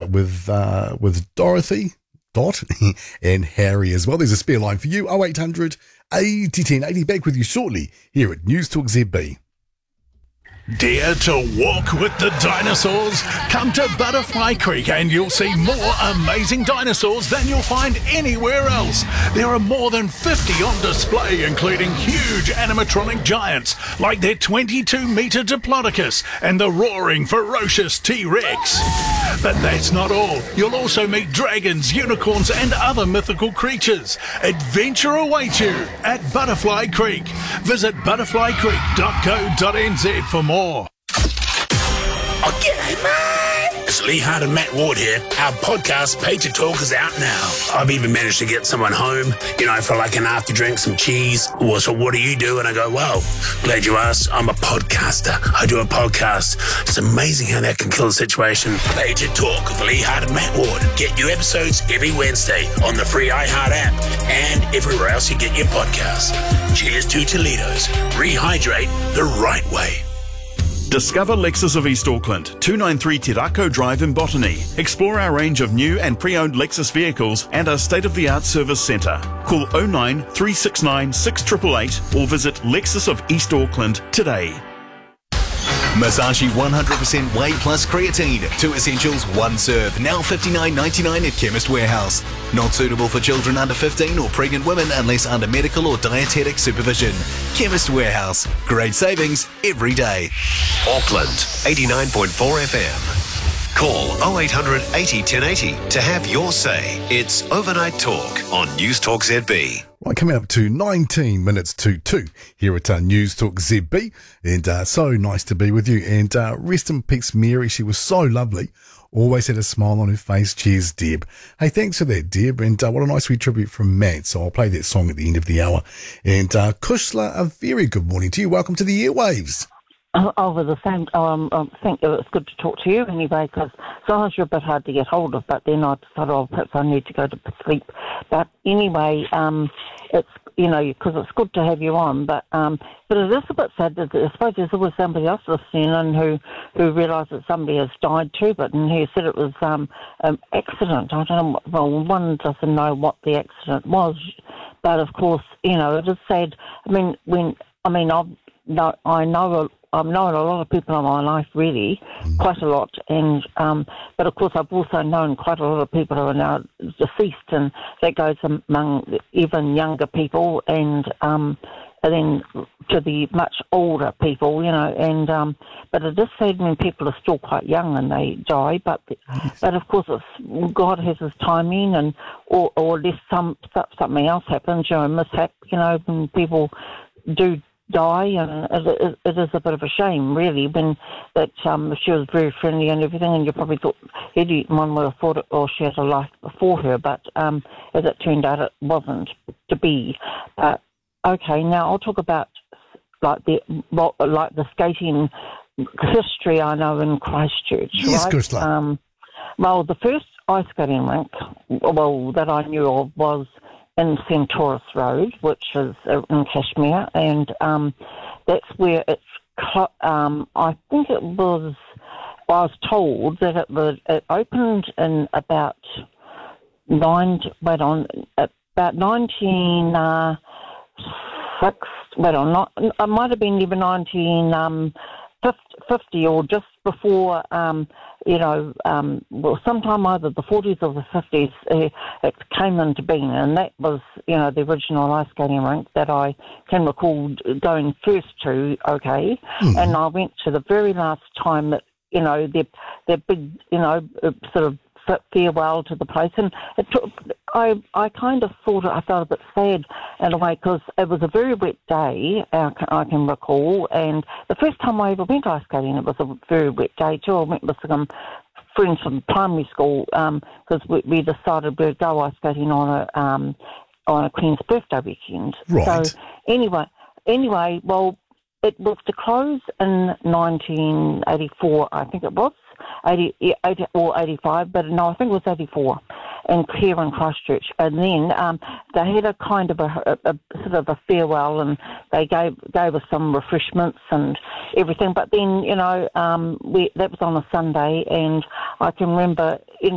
with Dorothy, Dot, and Harry as well. There's a spare line for you, 0800 80 10 80. Back with you shortly here at News Talk ZB. Dare to walk with the dinosaurs? Come to Butterfly Creek and you'll see more amazing dinosaurs than you'll find anywhere else. There are more than 50 on display, including huge animatronic giants like their 22-metre Diplodocus and the roaring, ferocious T-Rex. But that's not all. You'll also meet dragons, unicorns and other mythical creatures. Adventure awaits you at Butterfly Creek. Visit butterflycreek.co.nz for more. Oh, g'day, mate! It's Lee Hart and Matt Ward here. Our podcast, Pay to Talk, is out now. I've even managed to get someone home, for like an after drink, some cheese. Well, so what do you do? And I go, well, glad you asked. I'm a podcaster. I do a podcast. It's amazing how that can kill a situation. Pay to Talk with Lee Hart and Matt Ward. Get new episodes every Wednesday on the free iHeart app and everywhere else you get your podcasts. Cheers to Toledo's. Rehydrate the right way. Discover Lexus of East Auckland, 293 Te Rako Drive in Botany. Explore our range of new and pre-owned Lexus vehicles and our state-of-the-art service centre. Call 09 369 6888 or visit Lexus of East Auckland today. Masashi 100% Whey Plus Creatine. 2 essentials, 1 serve. Now $59.99 at Chemist Warehouse. Not suitable for children under 15 or pregnant women unless under medical or dietetic supervision. Chemist Warehouse. Great savings every day. Auckland 89.4 FM. Call 0800 80 1080 to have your say. It's Overnight Talk on News Talk ZB. Right, coming up to 19 minutes to 2 here at News Talk ZB. And so nice to be with you. And rest in peace, Mary. She was so lovely. Always had a smile on her face. Cheers, Deb. Hey, thanks for that, Deb. And what a nice wee tribute from Matt. So I'll play that song at the end of the hour. And Kushla, a very good morning to you. Welcome to the airwaves. Over the same, I think it's good to talk to you anyway, because sometimes you're a bit hard to get hold of, but then I decided, perhaps I need to go to sleep. But anyway, it's, because it's good to have you on, but it is a bit sad that I suppose there's always somebody else listening in who realised that somebody has died too, but and he said it was an accident. I don't know, well, one doesn't know what the accident was, but of course, it is sad. I've known a lot of people in my life, really, quite a lot, and but of course I've also known quite a lot of people who are now deceased, and that goes among even younger people, and then to the much older people, and but it is sad when people are still quite young and they die, but of course God has His timing, and or unless something else happens, a mishap, when people do die, and it is a bit of a shame, really, when that she was very friendly and everything, and you probably thought one would have thought it, or she had a life before her, but as it turned out, it wasn't to be. Okay, now I'll talk about like the skating history I know in Christchurch. Yes, right? Kushla. Well, the first ice skating rink, that I knew of was in Centaurus Road, which is in Cashmere, and that's where it's. I think it was. I was told that it opened in about 1906. It might have been even 1950 or just before. Sometime either the 40s or the 50s, it came into being, and that was, the original ice skating rink that I can recall going first to, okay, and I went to the very last time that, their big, sort of farewell to the place, and it took, I kind of thought, I felt a bit sad in a way, because it was a very wet day, I can recall, and the first time I ever went ice skating, it was a very wet day too. I went with some friends from primary school, because we decided we'd go ice skating on a Queen's birthday weekend. Right. So anyway, well, it was to close in 1984, I think it was. 80 or 85, but no, I think it was 84, and here in Christchurch. And then they had a kind of a sort of a farewell, and they gave us some refreshments and everything. But then, that was on a Sunday, and I can remember